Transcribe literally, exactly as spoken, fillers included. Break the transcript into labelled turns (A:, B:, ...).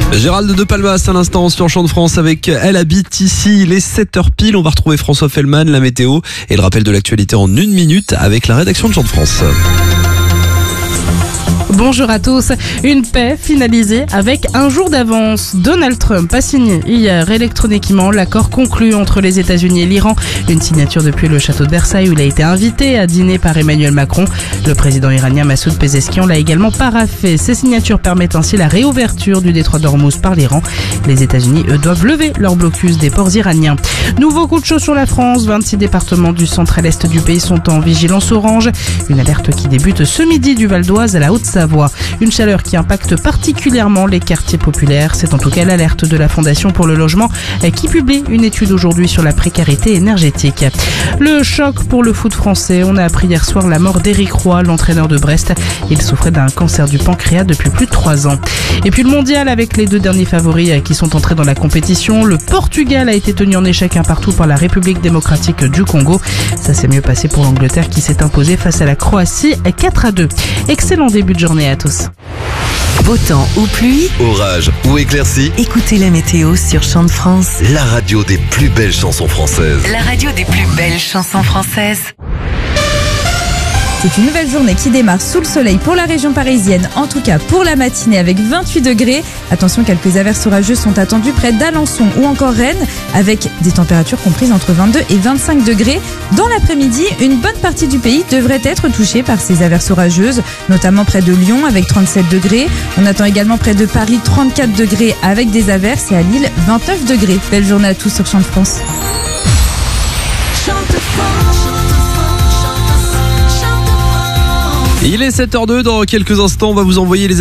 A: Gérald de Palmas à l'instant sur Champ de France avec Elle habite ici. Il est sept heures pile. On va retrouver François Fellman, la météo et le rappel de l'actualité en une minute avec la rédaction de Champ de France.
B: Bonjour à tous. Une paix finalisée avec un jour d'avance. Donald Trump a signé hier électroniquement l'accord conclu entre les États-Unis et l'Iran. Une signature depuis le château de Versailles où il a été invité à dîner par Emmanuel Macron. Le président iranien Massoud Pezeshkian l'a également paraphé. Ces signatures permettent ainsi la réouverture du détroit d'Ormuz par l'Iran. Les États-Unis, eux, doivent lever leur blocus des ports iraniens. Nouveau coup de chaud sur la France. vingt-six départements du centre et l'est du pays sont en vigilance orange. Une alerte qui débute ce midi du Val d'Oise à la Haute-Savoie. Une chaleur qui impacte particulièrement les quartiers populaires. C'est en tout cas l'alerte de la Fondation pour le logement qui publie une étude aujourd'hui sur la précarité énergétique. Le choc pour le foot français. On a appris hier soir la mort d'Éric Roy, l'entraîneur de Brest. Il souffrait d'un cancer du pancréas depuis plus de trois ans. Et puis le mondial avec les deux derniers favoris qui sont entrés dans la compétition. Le Portugal a été tenu en échec un partout par la République démocratique du Congo. Ça s'est mieux passé pour l'Angleterre qui s'est imposée face à la Croatie quatre à deux. Excellent début de journée à tous.
C: Beau temps ou pluie,
D: orage ou éclaircie,
C: écoutez la météo sur Champ de France.
D: la radio des plus belles chansons françaises.
C: La radio des plus belles chansons françaises.
E: C'est une nouvelle journée qui démarre sous le soleil pour la région parisienne, en tout cas pour la matinée avec vingt-huit degrés. Attention, quelques averses orageuses sont attendues près d'Alençon ou encore Rennes avec des températures comprises entre vingt-deux et vingt-cinq degrés. Dans l'après-midi, une bonne partie du pays devrait être touchée par ces averses orageuses, notamment près de Lyon avec trente-sept degrés. On attend également près de Paris trente-quatre degrés avec des averses et à Lille vingt-neuf degrés. Belle journée à tous sur Champ de France.
A: Il est sept heures deux. Dans quelques instants, on va vous envoyer les